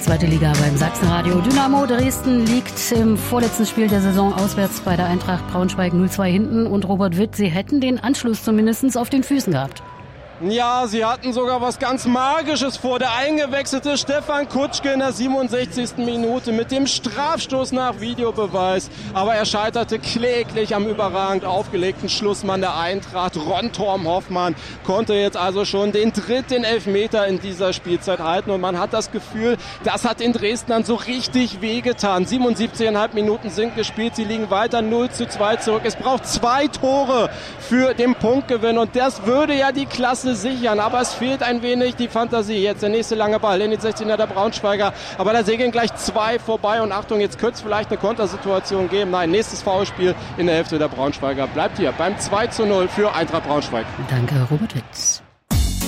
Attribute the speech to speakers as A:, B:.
A: zweite Liga beim Sachsenradio. Dynamo Dresden liegt im vorletzten Spiel der Saison auswärts bei der Eintracht Braunschweig 0-2 hinten. Und Robert Witt, sie hätten den Anschluss zumindest auf den Füßen gehabt.
B: Ja, sie hatten sogar was ganz Magisches vor. Der eingewechselte Stefan Kutschke in der 67. Minute mit dem Strafstoß nach Videobeweis. Aber er scheiterte kläglich am überragend aufgelegten Schlussmann der Eintracht. Ron Torm Hoffmann konnte jetzt also schon den dritten Elfmeter in dieser Spielzeit halten. Und man hat das Gefühl, das hat den Dresdnern so richtig wehgetan. 77,5 Minuten sind gespielt. Sie liegen weiter 0-2 zurück. Es braucht 2 Tore für den Punktgewinn. Und das würde ja die Klasse sichern, aber es fehlt ein wenig die Fantasie. Jetzt der nächste lange Ball in den 16er der Braunschweiger, aber da segeln gleich 2 vorbei und Achtung, jetzt könnte es vielleicht eine Kontersituation geben. Nein, nächstes Foulspiel in der Hälfte der Braunschweiger bleibt hier beim 2-0 für Eintracht Braunschweig.
A: Danke, Robert Witz.